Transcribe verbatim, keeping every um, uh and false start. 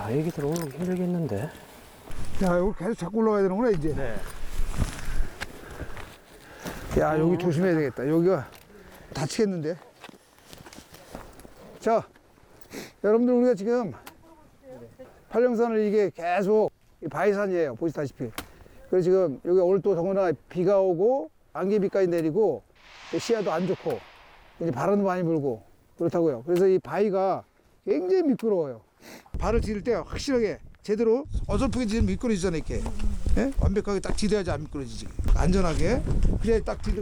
야, 애기들 올라오기 힘들겠는데? 야, 여기 계속 자꾸 올라가야 되는구나, 이제. 네. 야, 여기 조심해야 되겠다. 여기가 다치겠는데. 자, 여러분들, 우리가 지금 팔령산을 이게 계속 이 바위산이에요. 보시다시피. 그래서 지금 여기 오늘 또 더구나 비가 오고 안개비까지 내리고 시야도 안 좋고 이제 바람도 많이 불고 그렇다고요. 그래서 이 바위가 굉장히 미끄러워요. 발을 디딜 때 확실하게 제대로 어설프게 디디면 미끄러지잖아요, 이렇게. 예? 완벽하게 딱 디뎌야지 안 미끄러지지. 안전하게. 그래야 딱 디디,